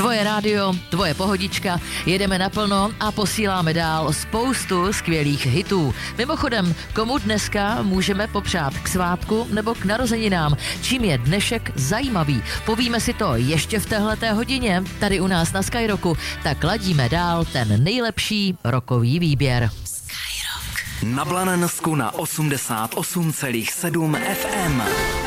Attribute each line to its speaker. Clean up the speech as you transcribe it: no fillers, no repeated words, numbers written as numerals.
Speaker 1: Tvoje rádio, tvoje pohodička, jedeme naplno a posíláme dál spoustu skvělých hitů. Mimochodem, komu dneska můžeme popřát k svátku nebo k narozeninám, čím je dnešek zajímavý. Povíme si to ještě v téhleté hodině, tady u nás na Skyrocku, tak ladíme dál ten nejlepší rokový výběr.
Speaker 2: Na Blanensku na 88,7 FM.